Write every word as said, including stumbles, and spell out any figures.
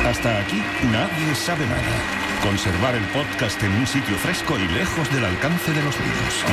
Hasta aquí, nadie sabe nada. Conservar el podcast en un sitio fresco y lejos del alcance de los virus.